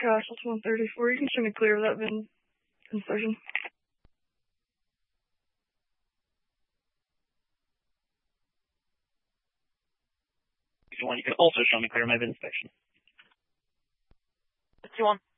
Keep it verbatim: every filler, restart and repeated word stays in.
Castle to one thirty-four. You can show me clear of that bin inspection. If you want, you can also show me clear of my bin inspection. fifty-one.